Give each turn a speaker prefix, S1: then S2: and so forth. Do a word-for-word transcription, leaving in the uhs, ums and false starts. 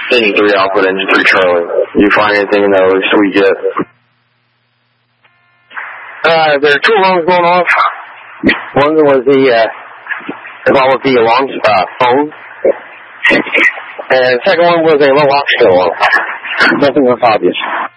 S1: Engine three Alpha, Engine three Charlie. You find anything in those we get?
S2: Uh, there are two alarms going off. One was the, uh, involved with the alarm, uh, phone. And the second one was a low oxygen alarm. Nothing else obvious.